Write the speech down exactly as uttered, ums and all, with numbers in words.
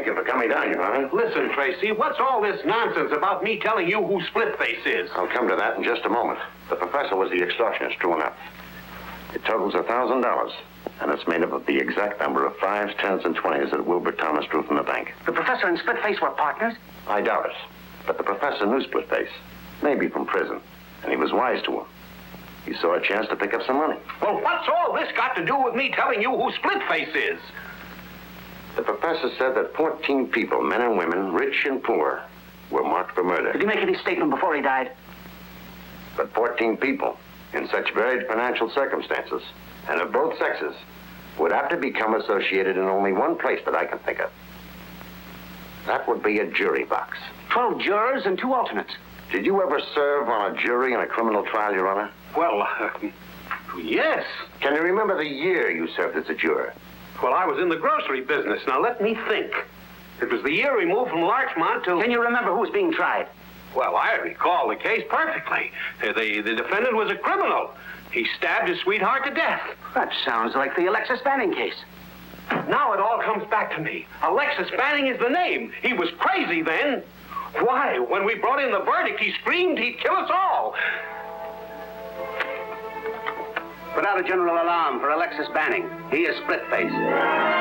Thank you for coming down, Your Honor. Listen, Tracy, what's all this nonsense about me telling you who Splitface is? I'll come to that in just a moment. The professor was the extortionist, true enough. It totals a thousand dollars, and it's made up of the exact number of fives, tens, and twenties that Wilbur Thomas drew from the bank. The professor and Splitface were partners? I doubt it. But the professor knew Splitface, maybe from prison, and he was wise to him. He saw a chance to pick up some money. Well, what's all this got to do with me telling you who Splitface is? The professor said that fourteen people, men and women, rich and poor, were marked for murder. Did he make any statement before he died? But fourteen people, in such varied financial circumstances, and of both sexes, would have to become associated in only one place that I can think of. That would be a jury box. Twelve jurors and two alternates. Did you ever serve on a jury in a criminal trial, Your Honor? Well, uh, yes. Can you remember the year you served as a juror? Well, I was in the grocery business. Now, let me think. It was the year we moved from Larchmont to... Can you remember who was being tried? Well, I recall the case perfectly. Uh, the, the defendant was a criminal. He stabbed his sweetheart to death. That sounds like the Alexis Banning case. Now it all comes back to me. Alexis Banning is the name. He was crazy then. Why, when we brought in the verdict, he screamed he'd kill us all. Put out a general alarm for Alexis Banning. He is Splitface.